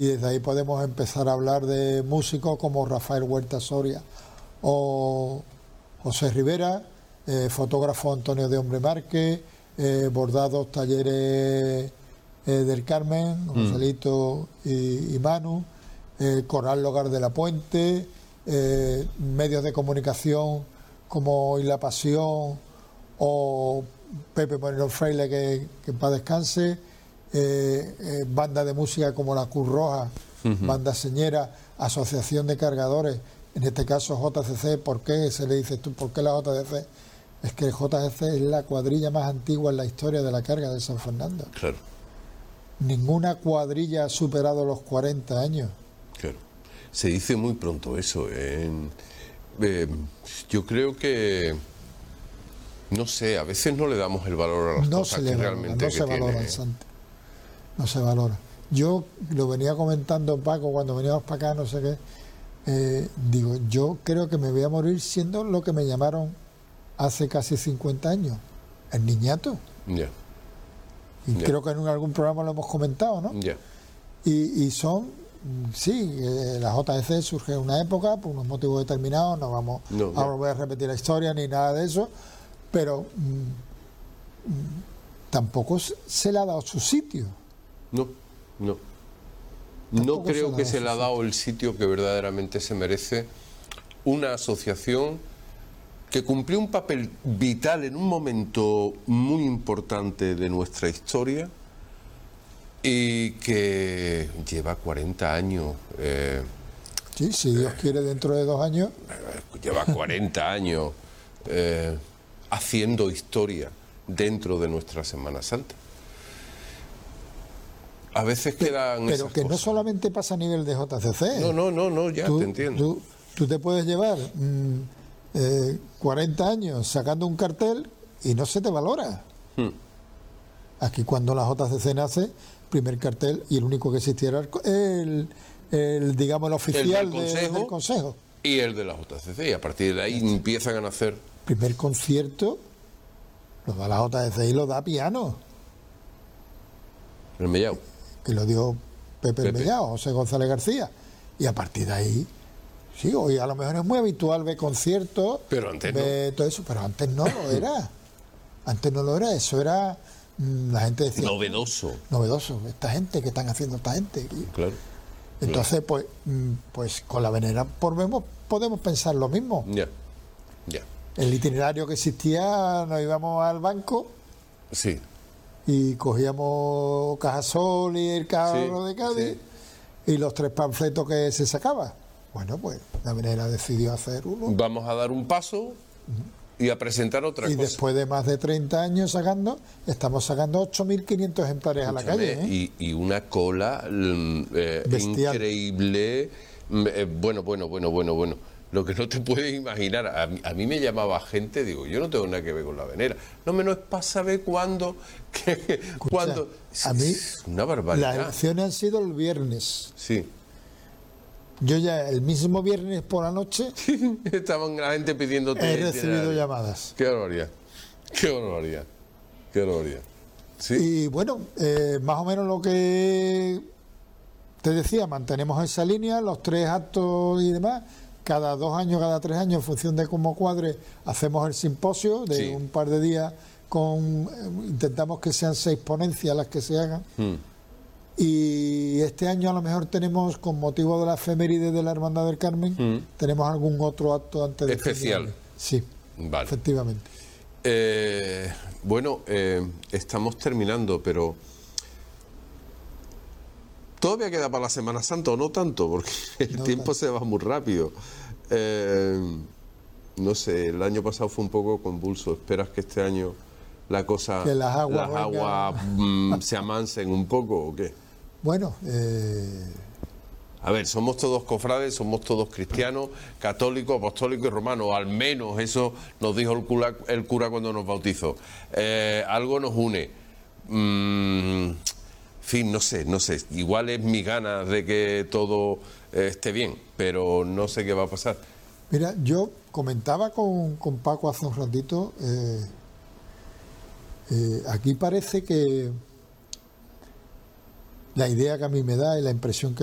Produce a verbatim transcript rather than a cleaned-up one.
y desde ahí podemos empezar a hablar de músicos como Rafael Huerta Soria o José Rivera, eh, fotógrafo Antonio de Hombre Márquez, eh, bordados Talleres eh, del Carmen, Joselito mm. y, y Manu, eh, Coral Hogar de la Puente, eh, medios de comunicación como Hoy la Pasión o Pepe Moreno Fraile, que, que en paz descanse, eh, eh, banda de música como la Cruz Roja, uh-huh. banda señera, asociación de cargadores, en este caso J C C. ¿Por qué se le dice tú? ¿Por qué la J C C? Es que el J C C es la cuadrilla más antigua en la historia de la carga de San Fernando. Claro. Ninguna cuadrilla ha superado los cuarenta años. Claro. Se dice muy pronto eso. En, eh, yo creo que, no sé, a veces no le damos el valor a las no cosas se que valora, realmente no que se valora, tiene. Santi. No se valora. Yo lo venía comentando, Paco, cuando veníamos para acá, no sé qué, eh, digo, yo creo que me voy a morir siendo lo que me llamaron hace casi cincuenta años, el niñato. Ya. Yeah. Y yeah. creo que en algún programa lo hemos comentado, ¿no? Ya. Yeah. Y, y son, sí, eh, la J C C surge en una época, por unos motivos determinados, no vamos no, a volver a repetir la historia ni nada de eso, pero mmm, tampoco se le ha dado su sitio. No, no. No creo que se le ha dado el sitio que verdaderamente se merece una asociación que cumplió un papel vital en un momento muy importante de nuestra historia y que lleva cuarenta años. Eh, sí, si Dios eh, quiere, dentro de dos años. Lleva cuarenta años eh, haciendo historia dentro de nuestra Semana Santa. A veces quedan pero esas que cosas. No solamente pasa a nivel de J C C. No, no, no, no, ya tú, te entiendo. Tú, tú te puedes llevar mmm, eh, cuarenta años sacando un cartel y no se te valora. Hmm. Aquí cuando la J C C nace, primer cartel y el único que existía era el, el, el digamos, el oficial el del, consejo, de, del Consejo. Y el de la J C C, y a partir de ahí sí. empiezan a nacer. Primer concierto lo da la J C C y lo da Piano. El Mellao. Que lo dio Pepe, Pepe. El Mellao, José González García. Y a partir de ahí, sí, hoy a lo mejor es muy habitual ver conciertos, pero antes ver no. todo eso, pero antes no lo era. Antes no lo era, eso era, la gente decía... Novedoso. Novedoso, esta gente, ¿qué están haciendo esta gente? Claro. Entonces, pues, pues con la venera podemos, podemos pensar lo mismo. Ya, ya. El itinerario que existía, nos íbamos al banco... Sí. Y cogíamos Cajasol y el carro sí, de Cádiz sí. y los tres panfletos que se sacaba. Bueno, pues la venera decidió hacer uno. Vamos a dar un paso uh-huh. y a presentar otra y cosa. Y después de más de treinta años sacando, estamos sacando ocho mil quinientos ejemplares Escúchame, a la calle. ¿eh? Y, y una cola eh, increíble. Eh, bueno, bueno, bueno, bueno, bueno. Lo que no te puedes imaginar, a mí, a mí me llamaba gente, digo, yo no tengo nada que ver con la venera. No menos es para saber cuándo, que, cuándo. A mí, es una barbaridad. Las elecciones han sido el viernes. Sí. Yo ya el mismo viernes por la noche estaban la gente pidiéndote. He recibido llamadas. Qué barbaridad, qué barbaridad, qué barbaridad. ¿Sí? Y bueno, eh, más o menos lo que te decía, mantenemos esa línea, los tres actos y demás. Cada dos años, cada tres años, en función de cómo cuadre, hacemos el simposio de sí. un par de días. Con intentamos que sean seis ponencias las que se hagan. Mm. Y este año a lo mejor tenemos, con motivo de la efeméride de la Hermandad del Carmen, mm. tenemos algún otro acto antes de especial. Fin de sí, vale. efectivamente. Eh, bueno, eh, estamos terminando, pero todavía queda para la Semana Santa, o no tanto, porque el no tiempo tanto. se va muy rápido. Eh, no sé, el año pasado fue un poco convulso. ¿Esperas que este año la cosa, que las aguas, las aguas mm, se amansen un poco o qué? Bueno, eh... a ver, somos todos cofrades, somos todos cristianos, católicos, apostólicos y romanos, al menos eso nos dijo el cura, el cura cuando nos bautizó. Eh, algo nos une. Mm, en fin, no sé, no sé, igual es mi ganas de que todo eh, esté bien, pero no sé qué va a pasar. Mira, yo comentaba con, con Paco hace un ratito, eh, eh, aquí parece que la idea que a mí me da y la impresión que